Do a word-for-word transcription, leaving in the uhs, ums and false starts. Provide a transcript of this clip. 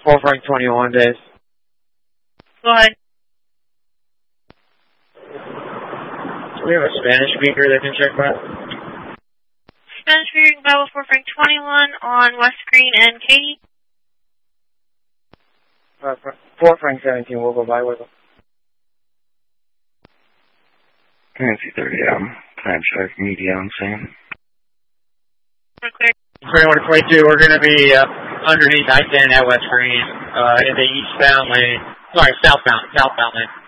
four Frank twenty-one days. Go ahead. Do we have a Spanish speaker that can check that? Spanish speaking Bible four Frank twenty-one on West Green and Katy. Uh, four Frank seventeen, we'll go by with them. Nancy thirty, um, time check, media on scene. We're clear. twenty-one twenty-two, we're going to be uh, underneath I ten at West Green, uh, in the eastbound lane. Sorry, southbound, southbound lane.